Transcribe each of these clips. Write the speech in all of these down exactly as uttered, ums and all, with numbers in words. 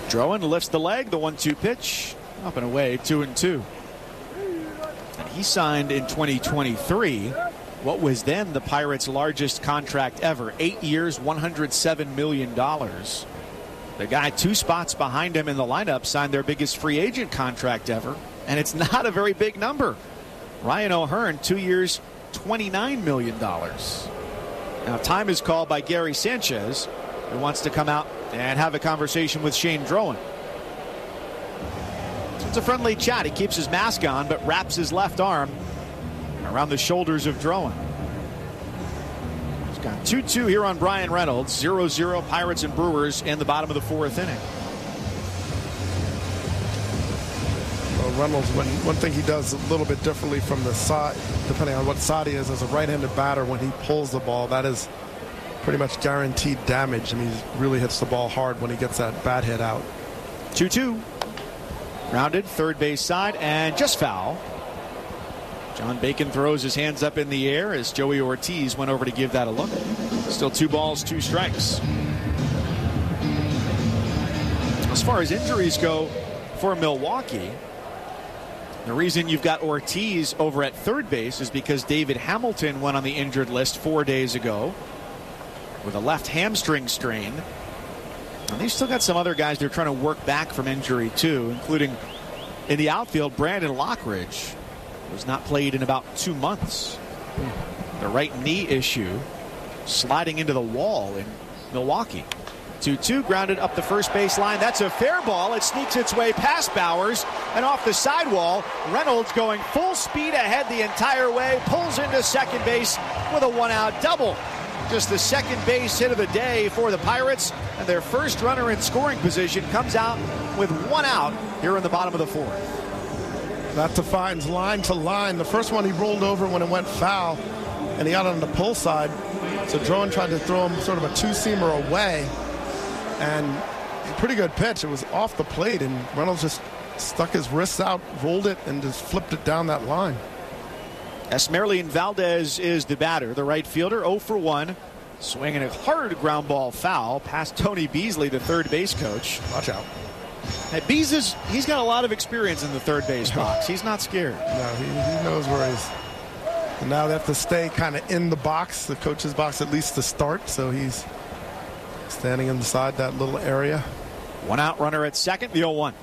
Drouin lifts the leg, the one two pitch, up and away, two and two. And he signed in twenty twenty-three what was then the Pirates' largest contract ever. Eight years, one hundred seven million dollars. The guy two spots behind him in the lineup signed their biggest free agent contract ever, and it's not a very big number. Ryan O'Hearn, two years, twenty-nine million dollars. Now, time is called by Gary Sanchez, who wants to come out and have a conversation with Shane Drouin. It's a friendly chat. He keeps his mask on, but wraps his left arm around the shoulders of Drouin. It's got two two here on Bryan Reynolds. zero zero Pirates and Brewers in the bottom of the fourth inning. Well, Reynolds, one, one thing he does a little bit differently from the side, depending on what side he is, as a right-handed batter, when he pulls the ball, that is pretty much guaranteed damage. I mean, he really hits the ball hard when he gets that bat hit out. two two. Grounded, third base side, and just foul. John Bacon throws his hands up in the air as Joey Ortiz went over to give that a look. Still two balls, two strikes. As far as injuries go for Milwaukee, the reason you've got Ortiz over at third base is because David Hamilton went on the injured list four days ago with a left hamstring strain. And they've still got some other guys they're trying to work back from injury too, including in the outfield, Brandon Lockridge, who's not played in about two months. The right knee issue sliding into the wall in Milwaukee. two two, grounded up the first base line. That's a fair ball. It sneaks its way past Bowers and off the sidewall. Reynolds going full speed ahead the entire way, pulls into second base with a one-out double. Just the second base hit of the day for the Pirates, and their first runner in scoring position comes out with one out here in the bottom of the fourth. That defines line to line. The first one he rolled over when it went foul, and he got on the pull side. So Drouin tried to throw him sort of a two-seamer away, and a pretty good pitch. It was off the plate, and Reynolds just stuck his wrists out, rolled it, and just flipped it down that line. Esmeralyn Valdez is the batter, the right fielder, oh for one. Swinging a hard ground ball foul past Tony Beasley, the third base coach. Watch out. Hey, Bees is, he's got a lot of experience in the third base box. He's not scared. No, he, he knows where he's. And now they have to stay kind of in the box, the coach's box, at least to start. So he's standing inside that little area. One out runner at second, the oh one.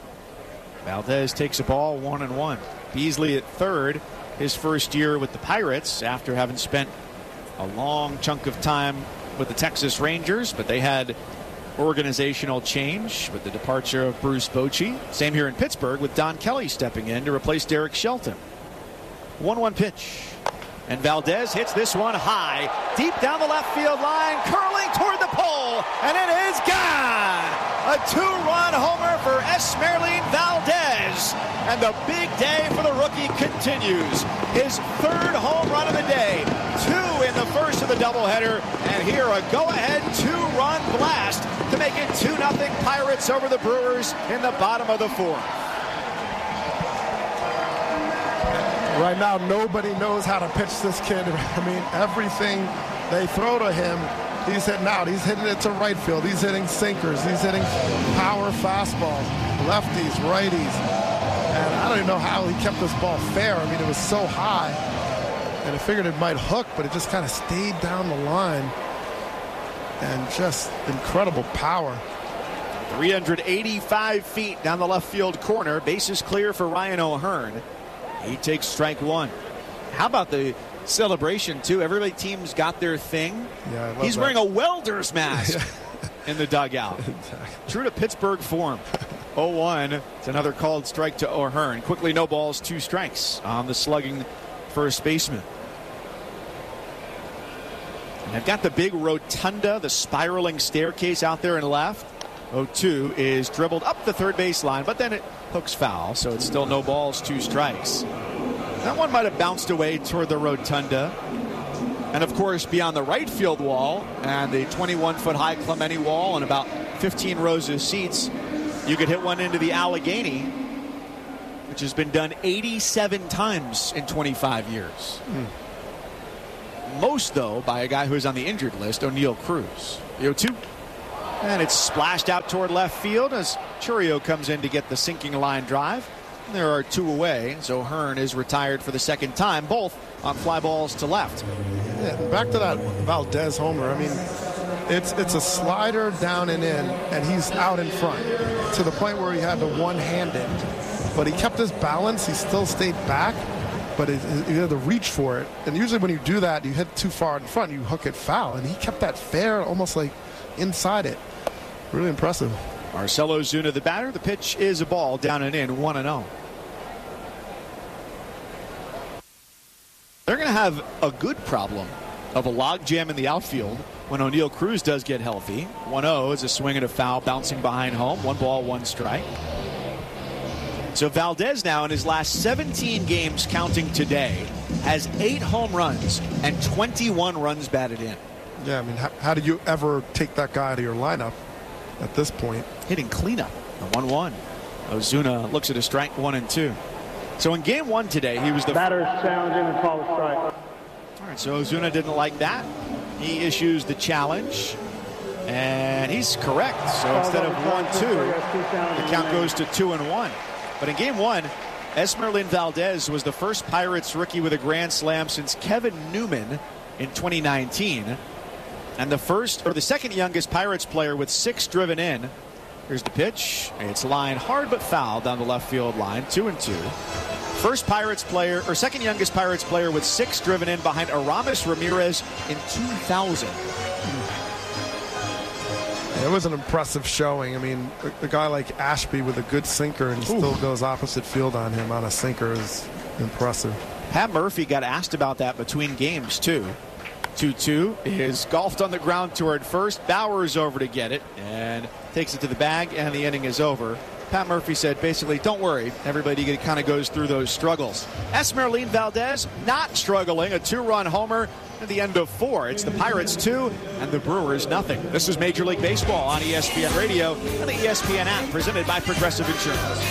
Valdez takes a ball, one and one. Beasley at third. His first year with the Pirates after having spent a long chunk of time with the Texas Rangers, but they had organizational change with the departure of Bruce Bochy. Same here in Pittsburgh with Don Kelly stepping in to replace Derek Shelton. one one pitch. And Valdez hits this one high, deep down the left field line, curling toward the pole, and it is gone! A two-run homer for Esmeralyn Valdez. And the big day for the rookie continues. His third home run of the day. Two in the first of the doubleheader. And here a go-ahead two-run blast to make it two nothing Pirates over the Brewers in the bottom of the fourth. Right now, nobody knows how to pitch this kid. I mean, everything they throw to him, he's hitting out. He's hitting it to right field. He's hitting sinkers. He's hitting power fastballs, lefties, righties. And I don't even know how he kept this ball fair. I mean, it was so high. And I figured it might hook, but it just kind of stayed down the line. And just incredible power. three hundred eighty-five feet down the left field corner. Bases clear for Ryan O'Hearn. He takes strike one. How about the celebration, too? Every team's got their thing. Yeah, I love He's that. wearing a welder's mask in the dugout. Exactly. True to Pittsburgh form. oh one. It's another called strike to O'Hearn. Quickly, no balls, two strikes on the slugging first baseman. And they've got the big rotunda, the spiraling staircase out there in left. oh two is dribbled up the third base line, but then it hooks foul, so it's still no balls, two strikes. That one might have bounced away toward the rotunda. And of course, beyond the right field wall and the twenty-one foot high Clemente wall and about fifteen rows of seats, you could hit one into the Allegheny, which has been done eighty-seven times in twenty-five years. Mm. Most, though, by a guy who's on the injured list, O'Neal Cruz. The oh two. And it's splashed out toward left field as Chourio comes in to get the sinking line drive. And there are two away, so Hearn is retired for the second time, both on fly balls to left. Yeah, back to that Valdez homer. I mean, it's it's a slider down and in, and he's out in front to the point where he had to one-hand it. But he kept his balance. He still stayed back, but it, he had to reach for it. And usually when you do that, you hit too far in front, you hook it foul. And he kept that fair, almost like inside it. Really impressive. Marcell Ozuna, the batter. The pitch is a ball, down and in, one and oh. They're going to have a good problem of a logjam in the outfield when O'Neal Cruz does get healthy. one oh is a swing and a foul bouncing behind home. One ball, one strike. So Valdez now in his last seventeen games counting today has eight home runs and twenty-one runs batted in. Yeah, I mean, how, how do you ever take that guy out of your lineup at this point? Hitting cleanup, the one one. Ozuna looks at a strike, one and two. So in game one today, he was the batter challenging and call a strike. All right, so Ozuna didn't like that. He issues the challenge, and he's correct. So instead of one two, the count goes to two and one. But in game one, Esmeralyn Valdez was the first Pirates rookie with a grand slam since Kevin Newman in twenty nineteen, and the first or the second youngest Pirates player with six driven in. Here's the pitch. It's lined hard but foul down the left field line. Two and two. First Pirates player, or second youngest Pirates player with six driven in behind Aramis Ramirez in two thousand. It was an impressive showing. I mean, a, a guy like Ashby with a good sinker and he Ooh. still goes opposite field on him on a sinker is impressive. Pat Murphy got asked about that between games, too. two two is golfed on the ground toward first. Bauer's over to get it and takes it to the bag, and the inning is over. Pat Murphy said basically, don't worry, everybody kind of goes through those struggles. Esmeralyn Valdez not struggling, a two-run homer at the end of four. It's the Pirates two and the Brewers nothing. This is Major League Baseball on E S P N Radio and the E S P N app, presented by Progressive Insurance.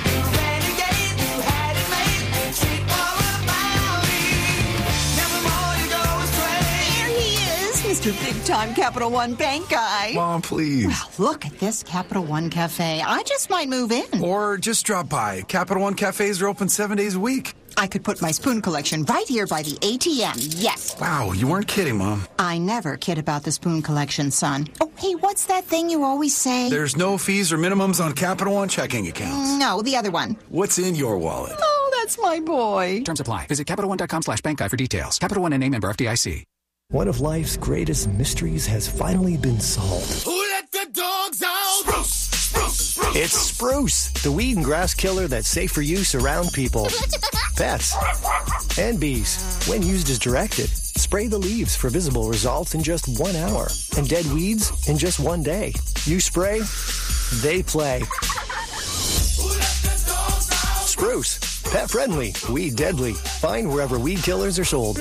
Mister Big-Time Capital One Bank guy. Mom, please. Well, look at this Capital One Cafe. I just might move in. Or just drop by. Capital One Cafes are open seven days a week. I could put my spoon collection right here by the A T M. Yes. Wow, you weren't kidding, Mom. I never kid about the spoon collection, son. Oh, hey, what's that thing you always say? There's no fees or minimums on Capital One checking accounts. No, the other one. What's in your wallet? Oh, that's my boy. Terms apply. Visit Capital One dot com slash bank guide for details. Capital One N A member F D I C. One of life's greatest mysteries has finally been solved. Who let the dogs out? Spruce, spruce, spruce. It's Spruce, the weed and grass killer that's safe for use around people, pets, and bees. When used as directed, spray the leaves for visible results in just one hour, and dead weeds in just one day. You spray, they play. Who let the dogs out? Spruce, pet friendly, weed deadly. Find wherever weed killers are sold.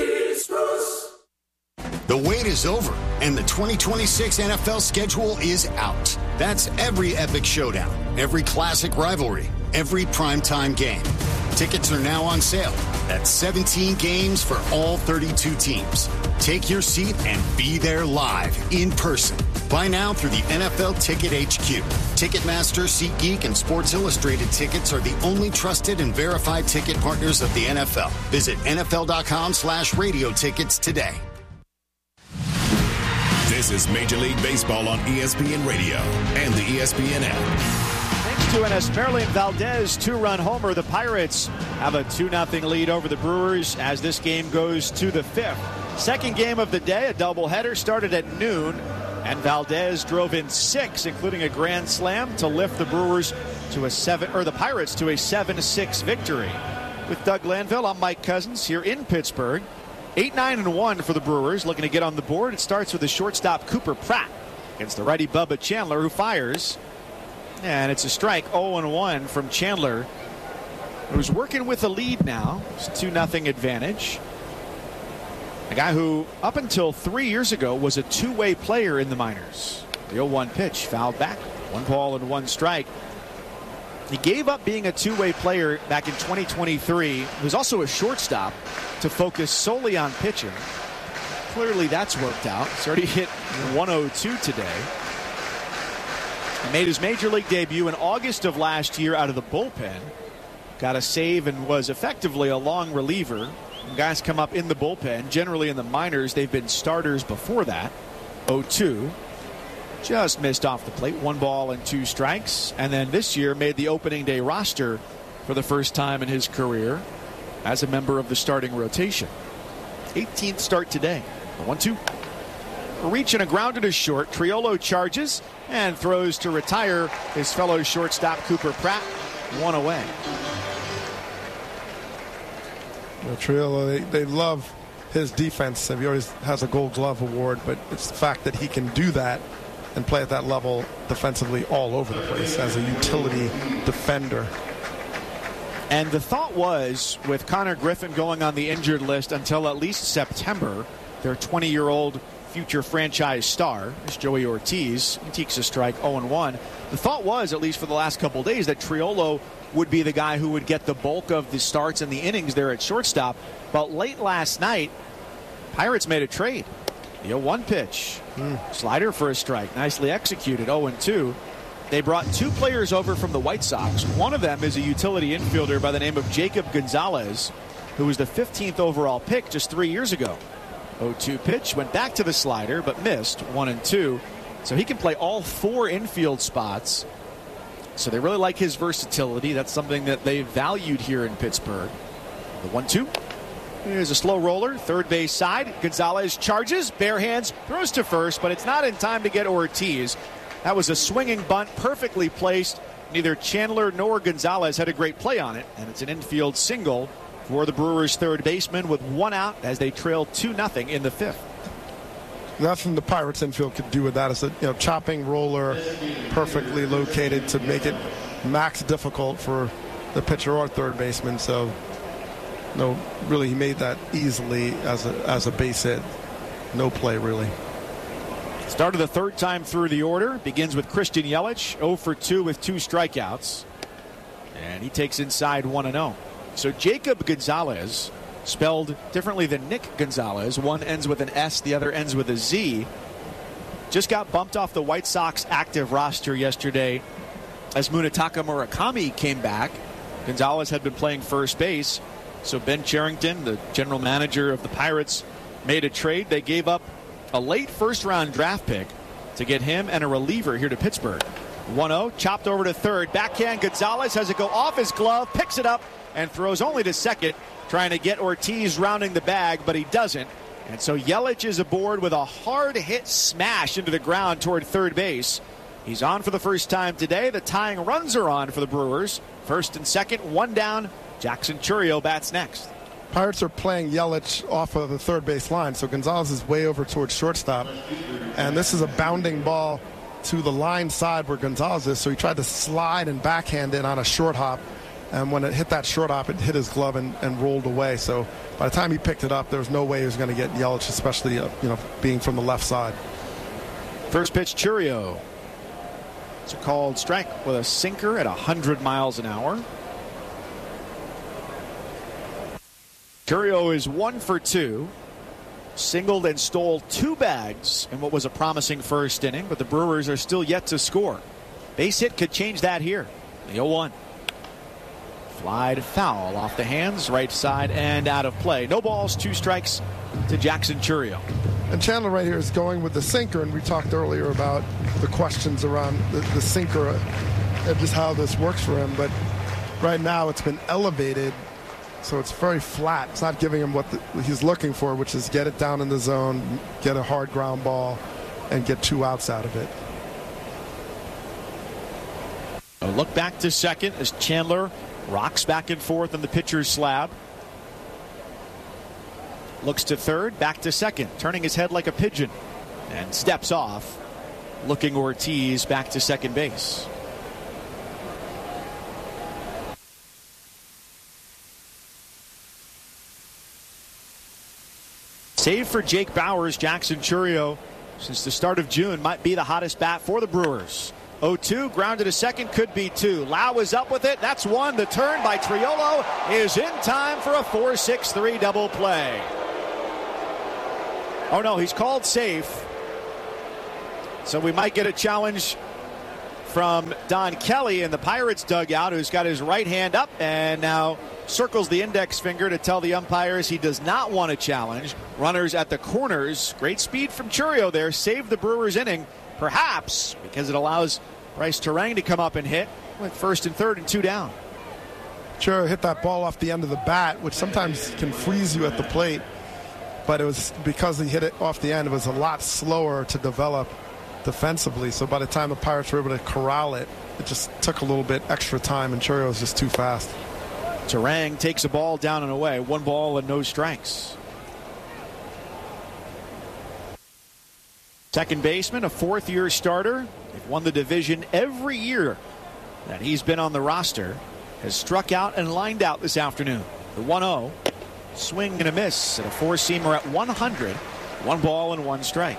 The wait is over, and the twenty twenty-six N F L schedule is out. That's every epic showdown, every classic rivalry, every primetime game. Tickets are now on sale. That's seventeen games for all thirty-two teams. Take your seat and be there live, in person. Buy now through the N F L Ticket H Q. Ticketmaster, SeatGeek, and Sports Illustrated tickets are the only trusted and verified ticket partners of the N F L. Visit N F L dot com slash radio tickets today. This is Major League Baseball on E S P N Radio and the E S P N app. Thanks to an Esmeralyn Valdez two-run homer, the Pirates have a two nothing lead over the Brewers as this game goes to the fifth. Second game of the day, a doubleheader, started at noon, and Valdez drove in six, including a grand slam, to lift the Brewers to a seven, or the Pirates to a seven six victory. With Doug Glanville, I'm Mike Cousins here in Pittsburgh. eight nine and one for the Brewers, looking to get on the board. It starts with the shortstop Cooper Pratt against the righty Bubba Chandler, who fires. And it's a strike, oh and one from Chandler, who's working with a lead now. It's two nothing advantage. A guy who, up until three years ago, was a two-way player in the minors. The oh one pitch, fouled back. One ball and one strike. He gave up being a two-way player back in twenty twenty-three. He was also a shortstop to focus solely on pitching. Clearly that's worked out. He's already hit one oh two today. He made his major league debut in August of last year out of the bullpen. Got a save and was effectively a long reliever. When guys come up in the bullpen, generally in the minors, they've been starters before that. oh two. Just missed off the plate. One ball and two strikes. And then this year made the opening day roster for the first time in his career as a member of the starting rotation. eighteenth start today. one two. A reach and a ground to short. Triolo charges and throws to retire his fellow shortstop Cooper Pratt. One away. Well, Triolo, they, they love his defense. He always has a Gold Glove award, but it's the fact that he can do that and play at that level defensively all over the place as a utility defender. And the thought was, with Connor Griffin going on the injured list until at least September, their twenty-year-old future franchise star, is Joey Ortiz. He takes a strike, oh and one. The thought was, at least for the last couple of days, that Triolo would be the guy who would get the bulk of the starts and the innings there at shortstop. But late last night, Pirates made a trade. The oh one pitch. Mm. Slider for a strike. Nicely executed. oh and two. They brought two players over from the White Sox. One of them is a utility infielder by the name of Jacob Gonzalez, who was the fifteenth overall pick just three years ago. oh two pitch. Went back to the slider, but missed. one and two. So he can play all four infield spots. So they really like his versatility. That's something that they valued here in Pittsburgh. The one two. Here's a slow roller. Third base side. Gonzalez charges. Bare hands. Throws to first, but it's not in time to get Ortiz. That was a swinging bunt. Perfectly placed. Neither Chandler nor Gonzalez had a great play on it. And it's an infield single for the Brewers' third baseman with one out as they trail two nothing in the fifth. Nothing the Pirates infield could do with that. It's a you know chopping roller, perfectly located to make it max difficult for the pitcher or third baseman. So, no, really, he made that easily as a as a base hit. No play really. Started the third time through the order. Begins with Christian Yelich, oh for two with two strikeouts, and he takes inside one and oh. So Jacob Gonzalez, spelled differently than Nick Gonzalez. One ends with an S, the other ends with a Z. Just got bumped off the White Sox active roster yesterday as Munetaka Murakami came back. Gonzalez had been playing first base. So Ben Cherington, the general manager of the Pirates, made a trade. They gave up a late first-round draft pick to get him and a reliever here to Pittsburgh. one oh, chopped over to third. Backhand, Gonzalez has it go off his glove, picks it up, and throws only to second, trying to get Ortiz rounding the bag, but he doesn't. And so Yelich is aboard with a hard hit smash into the ground toward third base. He's on for the first time today. The tying runs are on for the Brewers. First and second, one down. Jackson Chourio bats next. Pirates are playing Yelich off of the third base line, so Gonzalez is way over towards shortstop. And this is a bounding ball to the line side where Gonzalez is, so he tried to slide and backhand it on a short hop. And when it hit that short hop, it hit his glove and, and rolled away. So by the time he picked it up, there was no way he was going to get Yelich, especially uh, you know being from the left side. First pitch, Chourio. It's a called strike with a sinker at one hundred miles an hour. Chourio is one for two. Singled and stole two bags in what was a promising first inning, but the Brewers are still yet to score. Base hit could change that here. The oh one. Flied foul off the hands, right side and out of play. No balls, two strikes to Jackson Chourio. And Chandler right here is going with the sinker, and we talked earlier about the questions around the, the sinker and just how this works for him. But right now it's been elevated, so it's very flat. It's not giving him what the, he's looking for, which is get it down in the zone, get a hard ground ball, and get two outs out of it. A look back to second as Chandler rocks back and forth on the pitcher's slab. Looks to third, back to second, turning his head like a pigeon, and steps off, looking Ortiz back to second base. Save for Jake Bauers. Jackson Chourio, since the start of June, might be the hottest bat for the Brewers. oh two, grounded to second, could be two. Lau is up with it. That's one. The turn by Triolo is in time for a four six three double play. Oh, no, he's called safe. So we might get a challenge from Don Kelly in the Pirates dugout, who's got his right hand up and now circles the index finger to tell the umpires he does not want to challenge. Runners at the corners. Great speed from Chourio there. Saved the Brewers inning, perhaps because it allows Bryce Turang to come up and hit with first and third and two down. Chourio hit that ball off the end of the bat, which sometimes can freeze you at the plate. But it was because he hit it off the end, it was a lot slower to develop defensively. So by the time the Pirates were able to corral it, it just took a little bit extra time, and Chourio was just too fast. Turang takes a ball down and away. One ball and no strikes. Second baseman, a fourth-year starter. They've won the division every year that he's been on the roster. Has struck out and lined out this afternoon. The one oh. Swing and a miss at a four-seamer at one hundred. One ball and one strike.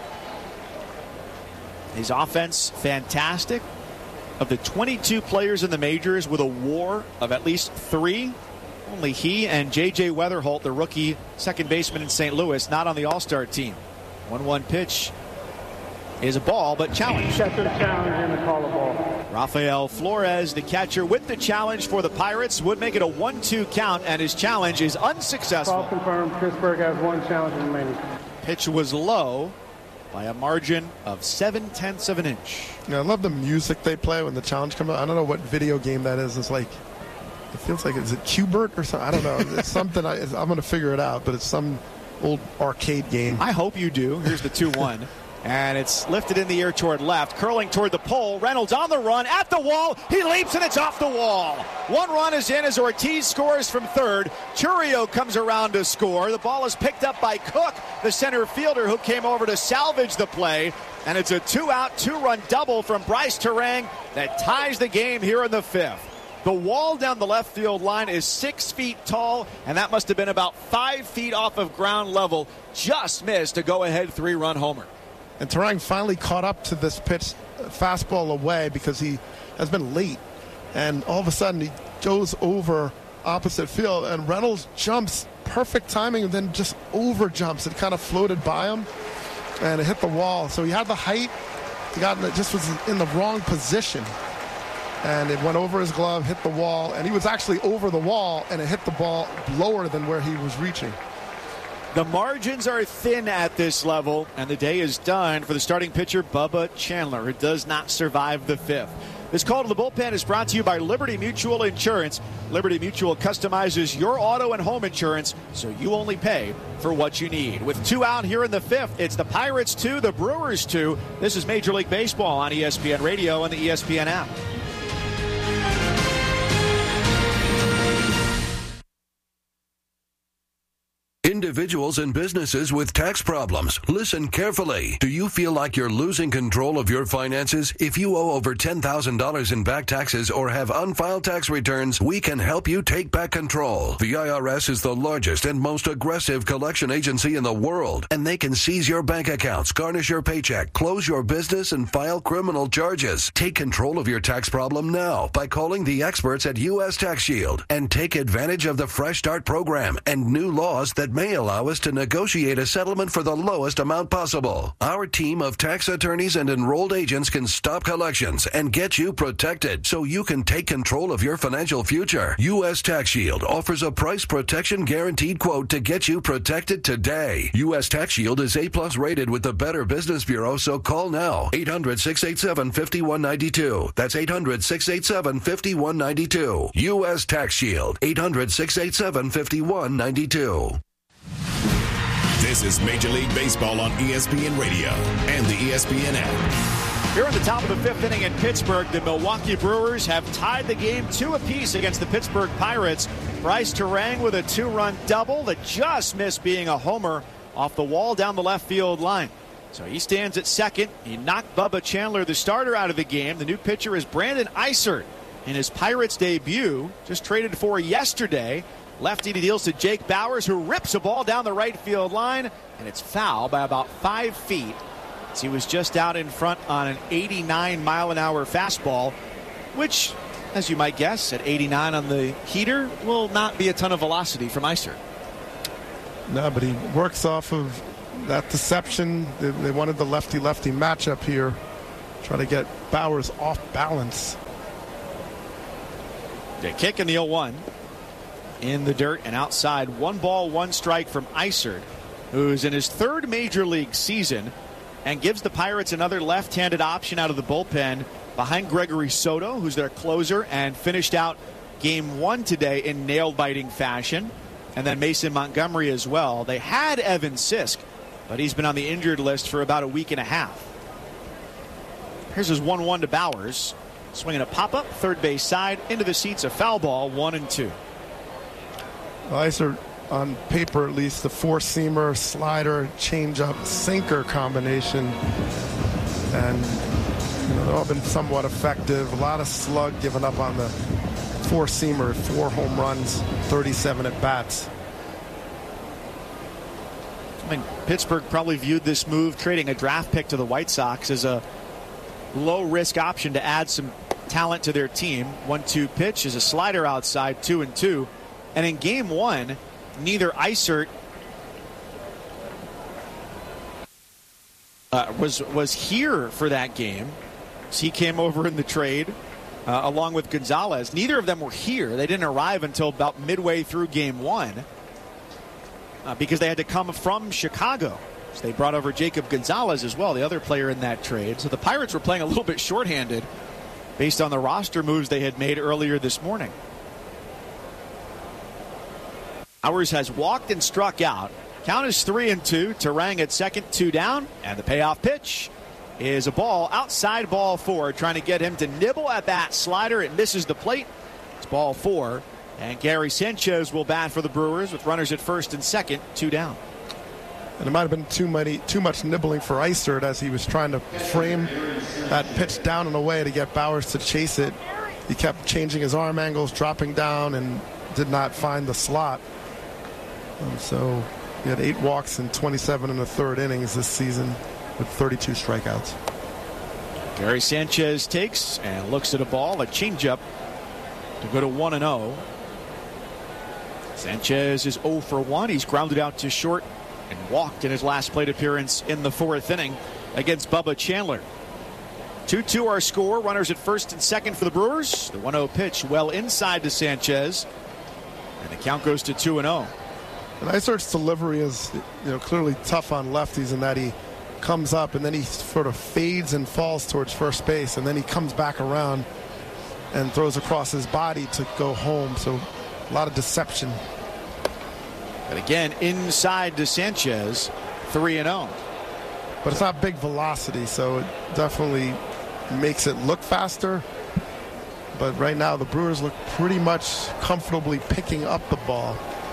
His offense, fantastic. Of the twenty-two players in the majors with a WAR of at least three, only he and J J Weatherholt, the rookie second baseman in Saint Louis, not on the All-Star team. one one pitch is a ball, but challenge. Catcher challenge and a call a ball. Rafael Flores, the catcher, with the challenge for the Pirates, would make it a one two count, and his challenge is unsuccessful. Call confirmed. Pittsburgh has one challenge remaining. Pitch was low by a margin of seven tenths of an inch. Yeah, I love the music they play when the challenge comes out. I don't know what video game that is. It's like, it feels like, is it Q*bert or something? I don't know. It's something, I, I'm going to figure it out, but it's some old arcade game. I hope you do. Here's the two one. And it's lifted in the air toward left, curling toward the pole. Reynolds on the run, at the wall. He leaps, and it's off the wall. One run is in as Ortiz scores from third. Chourio comes around to score. The ball is picked up by Cook, the center fielder, who came over to salvage the play. And it's a two-out, two-run double from Bryce Turang that ties the game here in the fifth. The wall down the left field line is six feet tall, and that must have been about five feet off of ground level. Just missed a go-ahead three-run homer. And Turang finally caught up to this pitch, fastball away, because he has been late. And all of a sudden, he goes over opposite field, and Reynolds jumps, perfect timing, and then just over jumps. It kind of floated by him, and it hit the wall. So he had the height. He got it just was in the wrong position. And it went over his glove, hit the wall, and he was actually over the wall, and it hit the ball lower than where he was reaching. The margins are thin at this level, and the day is done for the starting pitcher, Bubba Chandler, who does not survive the fifth. This call to the bullpen is brought to you by Liberty Mutual Insurance. Liberty Mutual customizes your auto and home insurance, so you only pay for what you need. With two out here in the fifth, it's the Pirates two, the Brewers two. This is Major League Baseball on E S P N Radio and the E S P N app. Individuals and businesses with tax problems, listen carefully. Do you feel like you're losing control of your finances? If you owe over ten thousand dollars in back taxes or have unfiled tax returns, we can help you take back control. The I R S is the largest and most aggressive collection agency in the world, and they can seize your bank accounts, garnish your paycheck, close your business, and file criminal charges. Take control of your tax problem now by calling the experts at U S Tax Shield and take advantage of the Fresh Start program and new laws that may allow us to negotiate a settlement for the lowest amount possible. Our team of tax attorneys and enrolled agents can stop collections and get you protected so you can take control of your financial future. U S Tax Shield offers a price protection guaranteed quote to get you protected today. U S Tax Shield is A plus rated with the Better Business Bureau, so call now. eight hundred, six eight seven, five one nine two. That's eight hundred, six eight seven, five one nine two. U S Tax Shield. eight hundred, six eight seven, five one nine two. This is Major League Baseball on E S P N Radio and the E S P N app. Here in the top of the fifth inning in Pittsburgh, the Milwaukee Brewers have tied the game two apiece against the Pittsburgh Pirates. Bryce Turang with a two-run double that just missed being a homer off the wall down the left field line. So he stands at second. He knocked Bubba Chandler, the starter, out of the game. The new pitcher is Brandon Eisert in his Pirates debut, just traded for yesterday. Lefty deals to Jake Bowers, who rips a ball down the right field line, and it's foul by about five feet. As he was just out in front on an eighty-nine mile an hour fastball, which, as you might guess, at eighty-nine on the heater, will not be a ton of velocity from Eisert. No, but he works off of that deception. They, they wanted the lefty-lefty matchup here. Try to get Bauers off balance. The kick in the oh one. In the dirt and outside. One ball, one strike from Isert, who's in his third major league season and gives the Pirates another left-handed option out of the bullpen behind Gregory Soto, who's their closer and finished out game one today in nail-biting fashion. And then Mason Montgomery as well. They had Evan Sisk, but he's been on the injured list for about a week and a half. Here's his one one to Bauers. Swinging a pop-up, third base side, into the seats, a foul ball, one and two. Well, Isert, on paper at least, the four-seamer, slider, changeup, sinker combination. And you know, they've all been somewhat effective. A lot of slug given up on the four-seamer, four home runs, thirty-seven at-bats. I mean, Pittsburgh probably viewed this move, trading a draft pick to the White Sox, as a low-risk option to add some talent to their team. one two pitch is a slider outside, two and two. And in game one, neither Isert uh, was was here for that game. So he came over in the trade uh, along with Gonzalez. Neither of them were here. They didn't arrive until about midway through game one uh, because they had to come from Chicago. So they brought over Jacob Gonzalez as well, the other player in that trade. So the Pirates were playing a little bit shorthanded based on the roster moves they had made earlier this morning. Bauers has walked and struck out. Count is three and two. Terang at second, two down. And the payoff pitch is a ball outside, ball four, trying to get him to nibble at that slider. It misses the plate. It's ball four. And Gary Sanchez will bat for the Brewers with runners at first and second, two down. And it might have been too many, too much nibbling for Isert as he was trying to frame that pitch down and away to get Bauers to chase it. He kept changing his arm angles, dropping down, and did not find the slot. Um, so he had eight walks and twenty-seven in the third innings this season with thirty-two strikeouts. Gary Sanchez takes and looks at a ball, a changeup, to go to one and oh. Sanchez is oh for one. He's grounded out to short and walked in his last plate appearance in the fourth inning against Bubba Chandler. two two our score. Runners at first and second for the Brewers. The one oh pitch well inside to Sanchez. And the count goes to two and oh. And Isert's delivery is, you know, clearly tough on lefties in that he comes up and then he sort of fades and falls towards first base, and then he comes back around and throws across his body to go home. So a lot of deception. And again, inside to Sanchez, three and oh. But it's not big velocity, so it definitely makes it look faster. But right now, the Brewers look pretty much comfortably picking up the ball.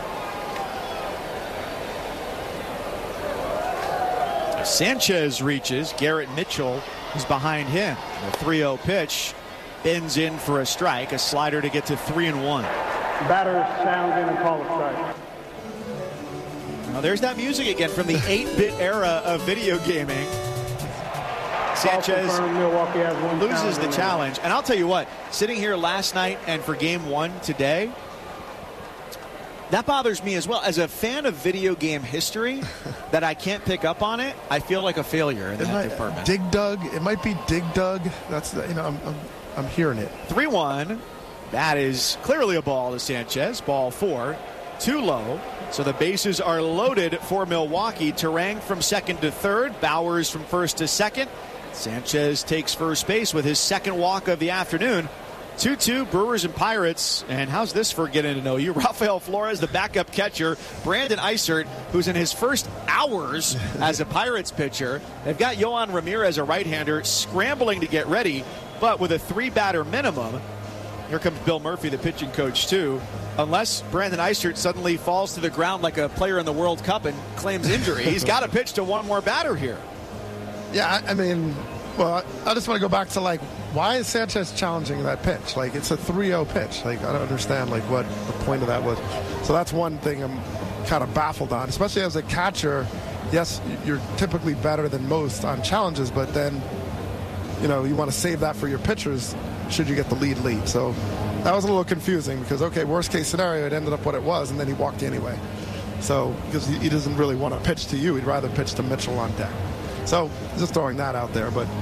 Sanchez reaches. Garrett Mitchell is behind him. The three oh pitch bends in for a strike. A slider to get to three and one. Batter sounds in and call a strike. Now there's that music again from the eight-bit era of video gaming. Sanchez Milwaukee has one loses the challenge. And I'll tell you what, sitting here last night and for game one today, that bothers me as well. As a fan of video game history, that I can't pick up on it, I feel like a failure in it that might, department. Dig Dug. It might be Dig Dug. That's, you know, I'm, I'm, I'm hearing it. three one. That is clearly a ball to Sanchez. Ball four. Too low. So the bases are loaded for Milwaukee. Terang from second to third. Bauers from first to second. Sanchez takes first base with his second walk of the afternoon. two two Brewers and Pirates. And how's this for getting to know you? Rafael Flores, the backup catcher. Brandon Isert, who's in his first hours as a Pirates pitcher. They've got Yohan Ramirez, a right-hander, scrambling to get ready. But with a three-batter minimum, here comes Bill Murphy, the pitching coach, too. Unless Brandon Isert suddenly falls to the ground like a player in the World Cup and claims injury, he's got to pitch to one more batter here. Yeah, I mean, well, I just want to go back to, like, why is Sanchez challenging that pitch? Like, it's a three oh pitch. Like, I don't understand, like, what the point of that was. So that's one thing I'm kind of baffled on, especially as a catcher. Yes, you're typically better than most on challenges, but then, you know, you want to save that for your pitchers should you get the lead lead. So that was a little confusing because, okay, worst case scenario, it ended up what it was, and then he walked anyway. So, because he doesn't really want to pitch to you. He'd rather pitch to Mitchell on deck. So, just throwing that out there. But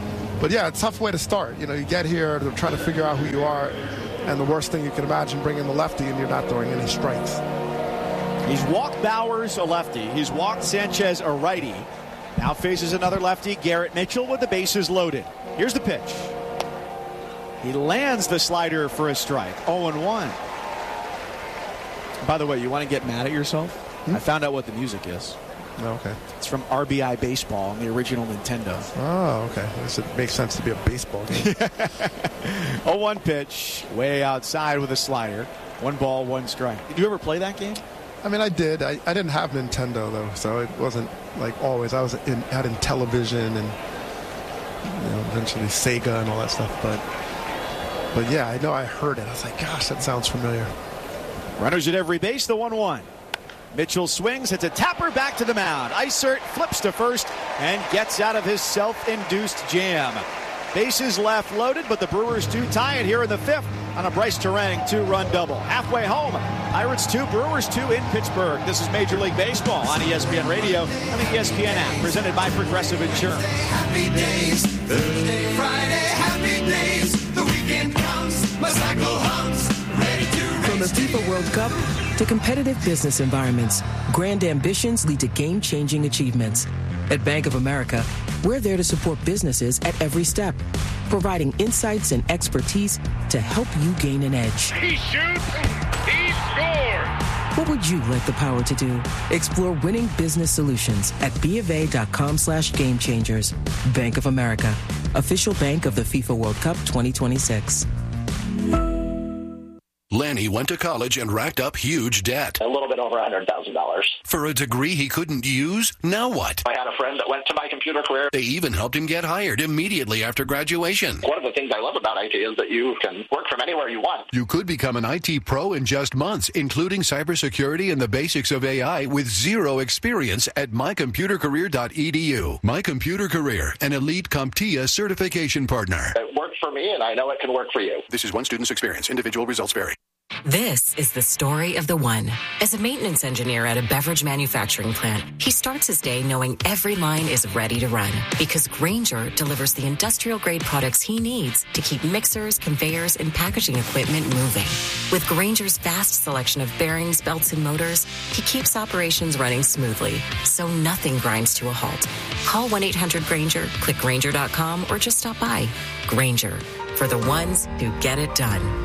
but yeah, it's a tough way to start. You know, you get here to try to figure out who you are, and the worst thing you can imagine, bringing the lefty and you're not throwing any strikes. He's walked Bowers, a lefty. He's walked Sanchez, a righty. Now faces another lefty, Garrett Mitchell, with the bases loaded. Here's the pitch. He lands the slider for a strike. oh and one. By the way, you want to get mad at yourself? Hmm? I found out what the music is. Oh, okay. It's from R B I Baseball on the original Nintendo. Oh, okay. I guess it makes sense to be a baseball game. oh one pitch, way outside with a slider. One ball, one strike. Did you ever play that game? I mean, I did. I, I didn't have Nintendo, though, so it wasn't like always. I was in, had in television and you know, eventually Sega and all that stuff. But, but yeah, I know I heard it. I was like, gosh, that sounds familiar. Runners at every base, the one one. Mitchell swings, hits a tapper back to the mound. Isert flips to first and gets out of his self-induced jam. Bases left loaded, but the Brewers do tie it here in the fifth on a Bryce Terang two-run double. Halfway home, Pirates two, Brewers two in Pittsburgh. This is Major League Baseball on E S P N Radio and the E S P N app, presented by Progressive Insurance. Happy days, Thursday, Friday, happy days. The weekend comes, my cycle hums, ready to race. From the FIFA World Cup to competitive business environments, grand ambitions lead to game-changing achievements. At Bank of America, we're there to support businesses at every step, providing insights and expertise to help you gain an edge. He shoots, he scores. What would you like the power to do? Explore winning business solutions at bofa.com slash game changers. Bank of America, official bank of the FIFA World Cup twenty twenty-six. Lanny went to college and racked up huge debt. A little bit over one hundred thousand dollars. For a degree he couldn't use? Now what? I had a friend that went to My Computer Career. They even helped him get hired immediately after graduation. One of the things I love about I T is that you can work from anywhere you want. You could become an I T pro in just months, including cybersecurity and the basics of A I with zero experience at my computer career dot e d u. My Computer Career, an elite CompTIA certification partner. It worked for me, and I know it can work for you. This is one student's experience. Individual results vary. This is the story of the one. As a maintenance engineer at a beverage manufacturing plant, he starts his day knowing every line is ready to run because Grainger delivers the industrial-grade products he needs to keep mixers, conveyors, and packaging equipment moving. With Grainger's vast selection of bearings, belts, and motors, he keeps operations running smoothly, so nothing grinds to a halt. Call one eight hundred Grainger, click Grainger dot com, or just stop by. Grainger, for the ones who get it done.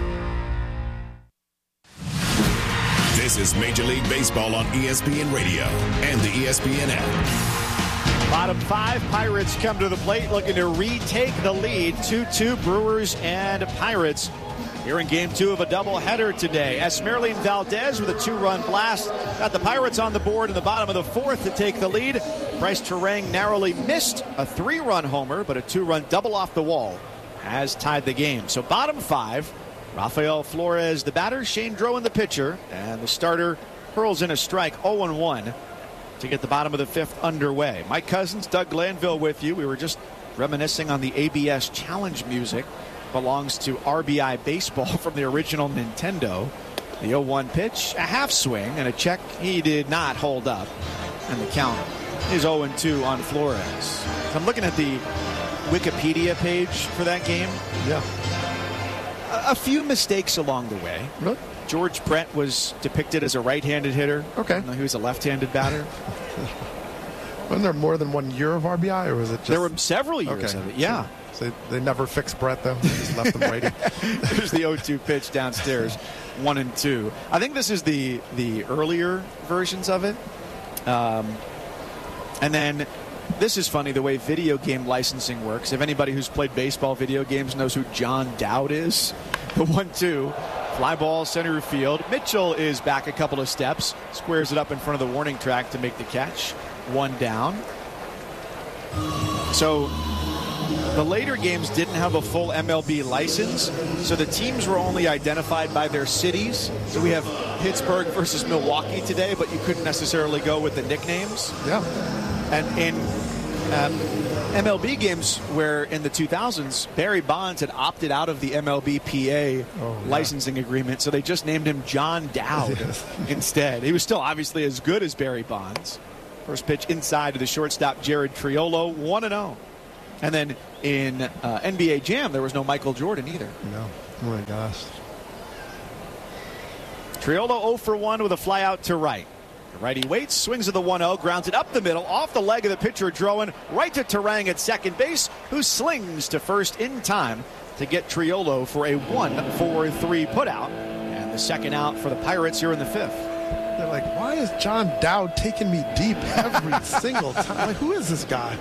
This is Major League Baseball on E S P N Radio and the E S P N app. Bottom five, Pirates come to the plate looking to retake the lead. two two Brewers and Pirates here in game two of a doubleheader today. Esmeralyn Valdez with a two-run blast got the Pirates on the board in the bottom of the fourth to take the lead. Bryce Terang narrowly missed a three-run homer, but a two-run double off the wall has tied the game. So bottom five, Rafael Flores, the batter, Shane Drowan, the pitcher, and the starter hurls in a strike, oh and one, to get the bottom of the fifth underway. Mike Cousins, Doug Glanville with you. We were just reminiscing on the A B S Challenge music. Belongs to R B I Baseball from the original Nintendo. The oh one pitch, a half swing, and a check he did not hold up. And the count is oh and two on Flores. So I'm looking at the Wikipedia page for that game. Yeah. A few mistakes along the way. Really? George Brett was depicted as a right-handed hitter. Okay. He was a left-handed batter. Wasn't there more than one year of R B I, or was it just... There were several years okay. of it, yeah. So they, they never fixed Brett, though? They just left him waiting? There's the oh two pitch downstairs, one and two. I think this is the, the earlier versions of it. Um, and then... This is funny, the way video game licensing works. If anybody who's played baseball video games knows who John Dowd is, the one two, fly ball, center field. Mitchell is back a couple of steps, squares it up in front of the warning track to make the catch. One down. So the later games didn't have a full M L B license, so the teams were only identified by their cities. So we have Pittsburgh versus Milwaukee today, but you couldn't necessarily go with the nicknames. Yeah. And in um, M L B games where in the two thousands, Barry Bonds had opted out of the M L B P A oh, yeah. licensing agreement, so they just named him John Dowd yes. instead. He was still obviously as good as Barry Bonds. First pitch inside to the shortstop, Jared Triolo, one and oh. And then in uh, N B A Jam, there was no Michael Jordan either. No. Oh, my gosh. Triolo oh for one with a fly out to right. The righty waits, swings to the one oh, grounds it up the middle, off the leg of the pitcher, Drowan, right to Turang at second base, who slings to first in time to get Triolo for a one four three putout. And the second out for the Pirates here in the fifth. They're like, why is John Dowd taking me deep every single time? Like, who is this guy?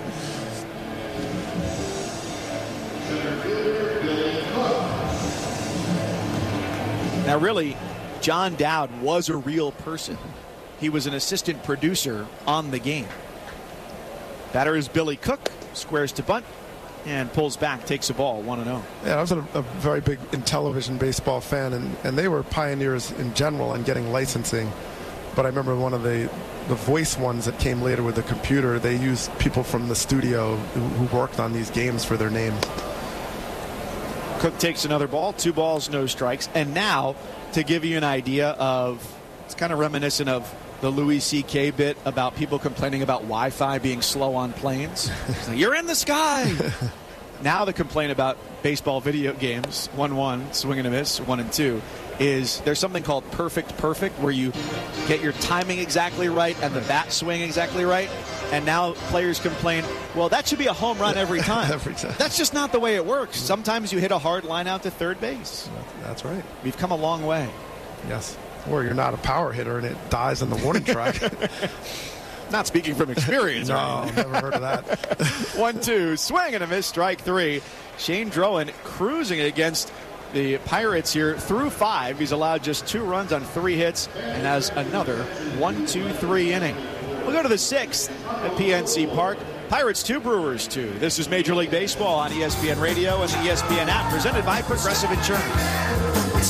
Now, really, John Dowd was a real person. He was an assistant producer on the game. Batter is Billy Cook, squares to bunt, and pulls back, takes a ball, one and oh. Yeah, I was a, a very big in television baseball fan, and, and they were pioneers in general in getting licensing. But I remember one of the, the voice ones that came later with the computer, they used people from the studio who, who worked on these games for their names. Cook takes another ball, two balls, no strikes. And now, to give you an idea of, it's kind of reminiscent of the Louis C K bit about people complaining about Wi-Fi being slow on planes. Like, you're in the sky. Now the complaint about baseball video games, one one, swing and a miss, one and two, is there's something called perfect perfect, where you get your timing exactly right and the bat swing exactly right. And now players complain, well, that should be a home run every time. Every time. That's just not the way it works. Sometimes you hit a hard line out to third base. That's right. We've come a long way. Yes. Or you're not a power hitter and it dies in the warning track. Not speaking from experience. No, never heard of that. one two, swing and a miss, strike three. Shane Drowan cruising against the Pirates here through five. He's allowed just two runs on three hits and has another one two three inning. We'll go to the sixth at P N C Park. Pirates two, Brewers two. This is Major League Baseball on E S P N Radio and the E S P N app, presented by Progressive Insurance.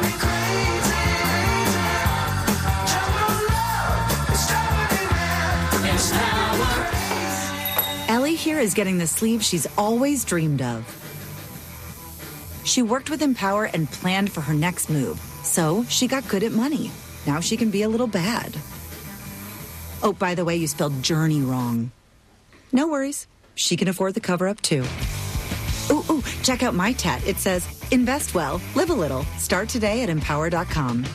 Ellie here is getting the sleeve she's always dreamed of. She worked with Empower and planned for her next move, so she got good at money. Now she can be a little bad. Oh, by the way, you spelled journey wrong. No worries. She can afford the cover-up, too. Ooh, ooh, check out my tat. It says, invest well, live a little. Start today at empower dot com.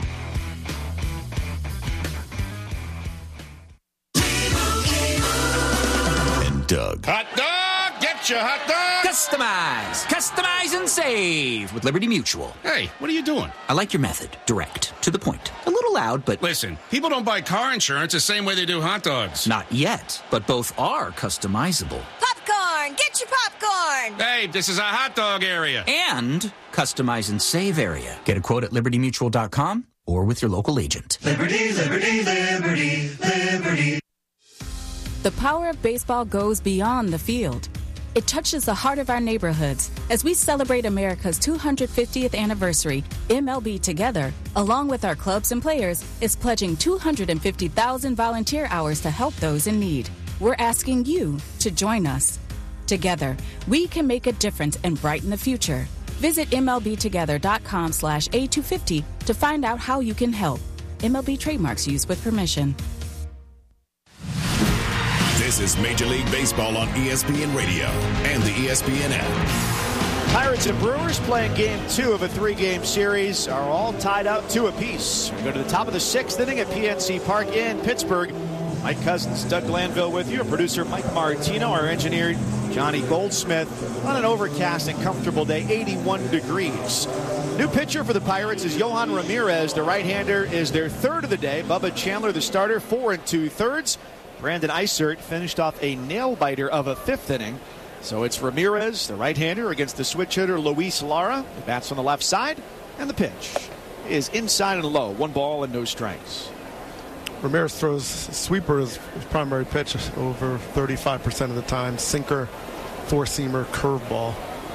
And Doug. Hot dog! Get your hot dog! Customize! Customize and save with Liberty Mutual. Hey, what are you doing? I like your method. Direct. To the point. A little loud, but... Listen, people don't buy car insurance the same way they do hot dogs. Not yet, but both are customizable. Popcorn! Get your popcorn! Hey, this is a hot dog area. And customize and save area. Get a quote at liberty mutual dot com or with your local agent. Liberty, liberty, liberty, liberty. The power of baseball goes beyond the field. It touches the heart of our neighborhoods. As we celebrate America's two hundred fiftieth anniversary, M L B Together, along with our clubs and players, is pledging two hundred fifty thousand volunteer hours to help those in need. We're asking you to join us. Together, we can make a difference and brighten the future. Visit M L B together dot com slash A two fifty to find out how you can help. M L B trademarks used with permission. This is Major League Baseball on E S P N Radio and the E S P N app. Pirates and Brewers playing game two of a three-game series are all tied up two apiece. We go to the top of the sixth inning at P N C Park in Pittsburgh. Mike Cousins, Doug Glanville with you. Our producer Mike Martino, our engineer Johnny Goldsmith. On an overcast and comfortable day, eighty-one degrees. New pitcher for the Pirates is Yohan Ramirez. The right-hander is their third of the day. Bubba Chandler, the starter, four and two-thirds. Brandon Eisert finished off a nail-biter of a fifth inning. So it's Ramirez, the right-hander, against the switch hitter Luis Lara. The bats on the left side, and the pitch is inside and low. One ball and no strikes. Ramirez throws sweeper as his primary pitch over thirty-five percent of the time. Sinker, four-seamer, curveball.